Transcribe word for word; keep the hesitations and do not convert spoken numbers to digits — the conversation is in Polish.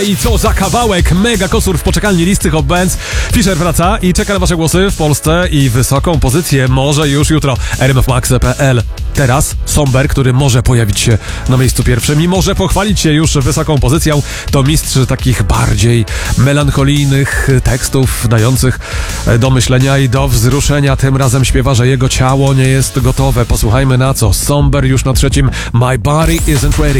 I co za kawałek, mega kosur w poczekalni listy Hot Bands. Fisher wraca i czeka na wasze głosy w Polsce i wysoką pozycję może już jutro. r m f max kropka p l. Teraz Somber, który może pojawić się na miejscu pierwszym i może pochwalić się już wysoką pozycją. To mistrz takich bardziej melancholijnych tekstów, dających do myślenia i do wzruszenia. Tym razem śpiewa, że jego ciało nie jest gotowe. Posłuchajmy na co. Somber już na trzecim. My body isn't ready.